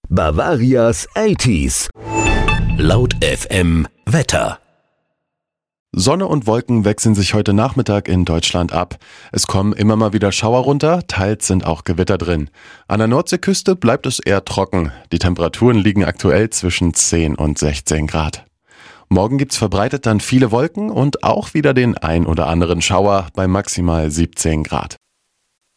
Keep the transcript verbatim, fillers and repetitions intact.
Bavarias achtziger. Laut F M Wetter. Sonne und Wolken wechseln sich heute Nachmittag in Deutschland ab. Es kommen immer mal wieder Schauer runter, teils sind auch Gewitter drin. An der Nordseeküste bleibt es eher trocken. Die Temperaturen liegen aktuell zwischen zehn und sechzehn Grad. Morgen gibt's verbreitet dann viele Wolken und auch wieder den ein oder anderen Schauer bei maximal siebzehn Grad.